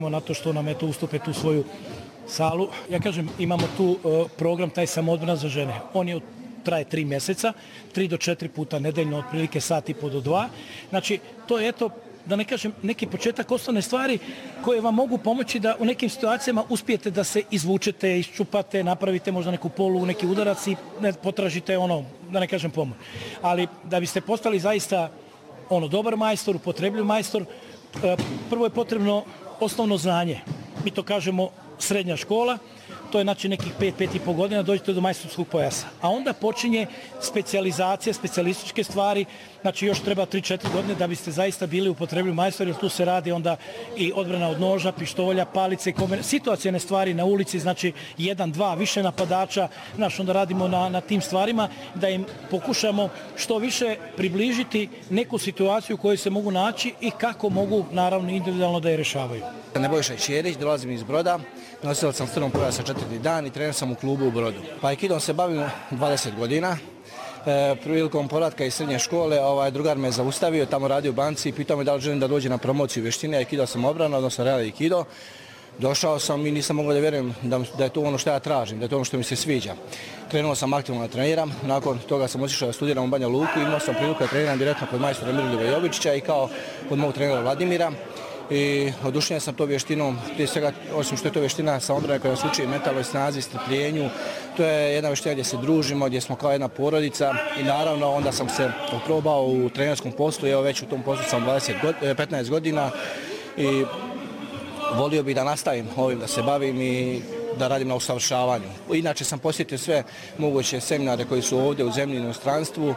Na to što nam ustupe tu svoju salu. Ja kažem, imamo tu program taj samoodbrana za žene. On traje 3 mjeseca, 3 do 4 puta nedeljno, otprilike sat i po do 2. Znači, to je da ne kažem, neki početak osnovne stvari koje vam mogu pomoći da u nekim situacijama uspijete da se izvučete, iščupate, napravite možda neku polu, neki udarac i potražite da ne kažem pomoć. Ali da biste postali zaista dobar majstor, upotrebljiv majstor, prvo je potrebno osnovno znanje. Mi to kažemo srednja škola, to je znači nekih 5,5 godina, dođete do majstorskog pojasa. A onda počinje specijalizacija, specijalističke stvari, znači još treba 3-4 godine da biste zaista bili upotrebljivi majstori, jer tu se radi onda i odbrana od noža, pištolja, palice, situacijene stvari na ulici, znači 1, 2, više napadača, onda radimo na tim stvarima, da im pokušamo što više približiti neku situaciju u kojoj se mogu naći i kako mogu, naravno, individualno da je rešavaju. Nebojša Ćerić, dolazim iz Broda, nosilac sam crvenog pojasa 4. dan i trener sam u klubu u Brodu. Aikidom se bavim 20 godina. Prilikom povratka iz srednje škole drugar me zaustavio, tamo radi u banci i pitao me da li želim da dođe na promociju vještine. Aikido sam obrana, odnosno real aikido. Došao sam i nisam mogao da vjerujem da je to ono što ja tražim, da je to ono što mi se sviđa. Krenuo sam aktivno da treniram, nakon toga sam otišao da studiram u Banja Luku i imao sam priliku da treniram direktno kod majstora Miroljuba Jovičića i kao kod mog trenera Vladimira. I oduševljen sam to vještinom, prije svega, osim što je to vještina samoodbrane koja nas uči mentalnoj snazi, strpljenju. To je jedna vještina gdje se družimo, gdje smo kao jedna porodica i naravno onda sam se oprobao u trenerskom poslu, evo već u tom poslu sam 15 godina i volio bih da nastavim ovim da se bavim i da radim na usavršavanju. Inače sam posjetio sve moguće seminare koji su ovdje u zemlji i inostranstvu,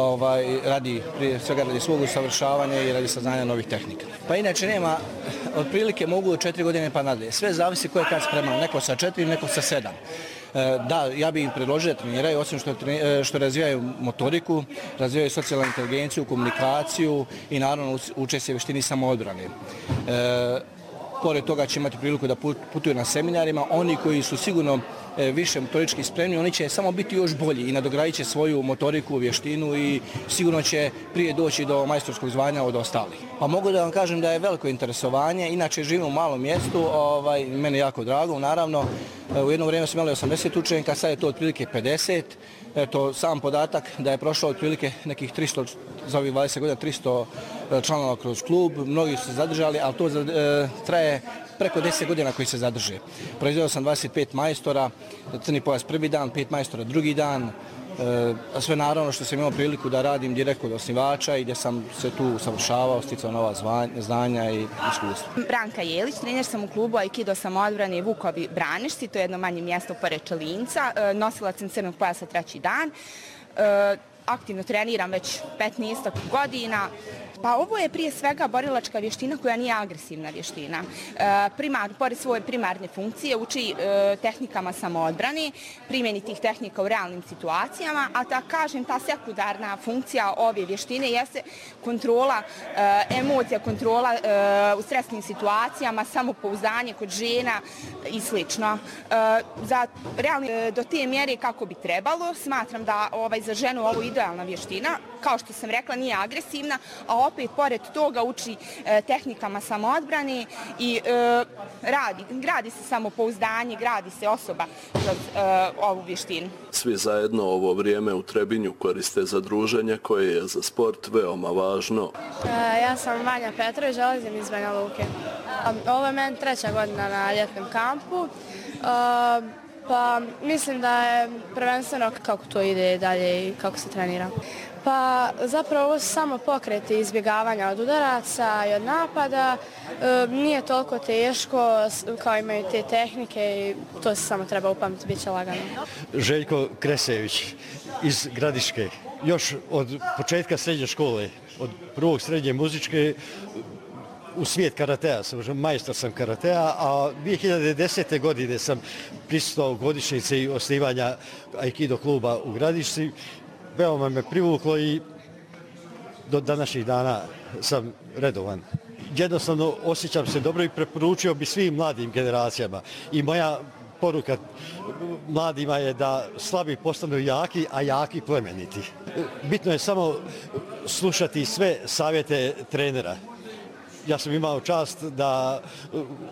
prije svega radi svog usavršavanja i radi saznanja novih tehnika. Pa inače nema, otprilike mogu 4 godine pa nadalje. Sve zavisi ko je kad spreman, neko sa 4, neko sa 7. Da, ja bih im predložio da treniraju, osim što razvijaju motoriku, razvijaju socijalnu inteligenciju, komunikaciju i naravno uče se vještini samoodbrane. Pored toga će imati priliku da putuju na seminarima. Oni koji su sigurno više motorički spremni, oni će samo biti još bolji i nadogradit će svoju motoriku, vještinu i sigurno će prije doći do majstorskog zvanja od ostalih. Pa mogu da vam kažem da je veliko interesovanje, inače živim u malom mjestu, meni je jako drago, naravno. U jedno vrijeme smo imali 80 učenika, sad je to otprilike 50. Eto, sam podatak da je prošlo otprilike nekih 300, za ovih 20 godina, 300 članova kroz klub, mnogi su se zadržali, ali to traje preko 10 godina koji se zadrže. Proizveo sam 25 majstora, crni pojas prvi dan, 5 majstora drugi dan, a sve naravno što sam imao priliku da radim direktno od osnivača i gdje sam se tu usavršavao, sticao nova znanja i iskustva. Branka Jelić, trener sam u klubu Aikido samoodbrane Vukovi Branišci, to je jedno manje mjesto pored Čelinca, nosilac sam crnog pojasa 3. dan. Aktivno treniram već 15 godina. Pa ovo je prije svega borilačka vještina koja nije agresivna vještina. Pored svoje primarne funkcije uči tehnikama samoodbrane, primjeni tih tehnika u realnim situacijama, a da kažem, ta sekundarna funkcija ove vještine jeste kontrola emocija, kontrola u stresnim situacijama, samopouzdanje kod žena i sl. Za realni do te mjere kako bi trebalo, smatram da za ženu ovo je idealna vještina. Kao što sam rekla, nije agresivna, a opet pored toga uči tehnikama samoodbrane i gradi se samopouzdanje, gradi se osoba kroz ovu vještinu. Svi zajedno ovo vrijeme u Trebinju koriste za druženje koje je za sport veoma važno. Ja sam Vanja Petrović, dolazim iz Banja Luke. Ovo je meni 3. godina na ljetnom kampu. Pa mislim da je prvenstveno kako to ide dalje i kako se trenira. Pa zapravo ovo su samo pokreti izbjegavanja od udaraca i od napada. Nije toliko teško kao imaju te tehnike i to se samo treba upamtiti, bit će lagano. Željko Kresević iz Gradiške. Još od početka srednje škole, od prvog srednje muzičke, u svijet karatea, majstor sam karatea, a 2010. godine sam prisutovao godišnjici osnivanja Aikido kluba u Gradišci. Veoma me privuklo i do današnjih dana sam redovan. Jednostavno osjećam se dobro i preporučio bi svim mladim generacijama. I moja poruka mladima je da slabi postanu jaki, a jaki plemeniti. Bitno je samo slušati sve savjete trenera. Ja sam imao čast da